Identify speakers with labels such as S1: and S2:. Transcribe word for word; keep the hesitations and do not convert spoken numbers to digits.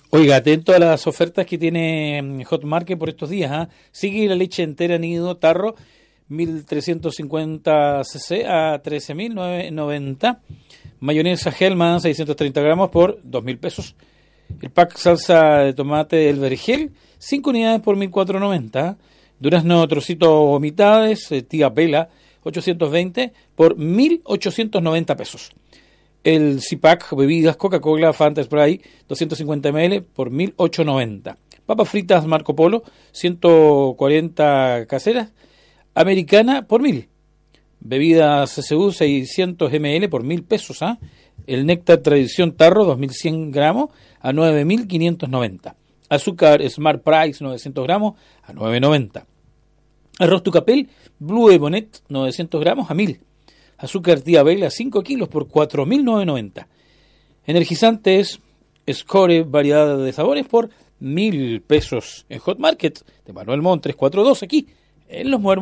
S1: Oiga, atento a las ofertas que tiene Hot Market por estos días. ¿ah? Sigue la leche entera nido tarro, mil trescientos cincuenta cc a trece mil novecientos noventa. Mayonesa Hellman, seiscientos treinta gramos por dos mil pesos. El pack salsa de tomate El Vergel, cinco unidades por mil cuatrocientos noventa. Durazno trocito mitades, eh, tía Pela, ochocientos veinte por mil ochocientos noventa pesos. El C-Pack, bebidas Coca-Cola, Fanta Spray, doscientos cincuenta mililitros por mil ochocientos noventa. Papas fritas Marco Polo, ciento cuarenta caseras, americana por mil. Bebidas C C U, seiscientos mililitros por mil pesos. ¿ah? El néctar Tradición Tarro, dos mil cien gramos, a nueve mil quinientos noventa. Azúcar Smart Price, novecientos gramos, a nueve noventa. Arroz Tucapel, Blue Bonnet, novecientos gramos, a mil. Azúcar Tía Vela, cinco kilos por cuatro mil novecientos noventa. Energizantes Score, variedad de sabores por mil pesos. En Hot Market de Manuel Montt trescientos cuarenta y dos, aquí en Los Muermos.